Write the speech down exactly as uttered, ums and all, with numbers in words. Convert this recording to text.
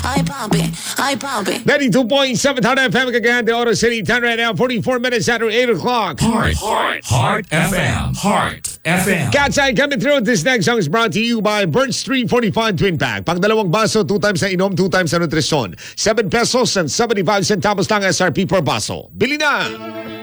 Ay, papi. Ay, papi. ninety-two point seven Heart F M kagahan de Oro City. Time right now, forty-four minutes after eight o'clock. Heart, Heart, Heart F M, Heart F M. Cat's Eye coming through. This next song is brought to you by Birch three forty-five Twin Pack. Pang dalawang baso, two times na inom, two times na nutrisyon. seven pesos and seventy-five centavos lang S R P per baso. Bili na!